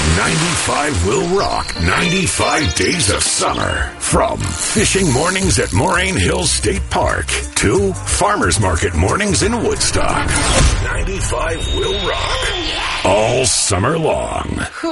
95 will rock 95 days of summer. From fishing mornings at Moraine Hills State Park to farmers market mornings in Woodstock. 95 will rock all summer long.